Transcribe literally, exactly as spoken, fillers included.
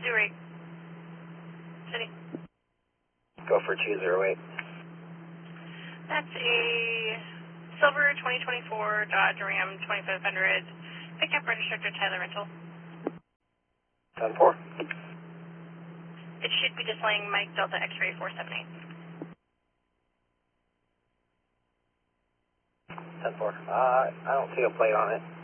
zero eight. City. Go for two zero eight. That's a silver twenty twenty-four Dodge Ram twenty-five hundred. Pickup registered to Tyler Rental. ten four. It should be displaying Mike Delta X-ray four seven eight. ten four. Uh, I don't see a plate on it.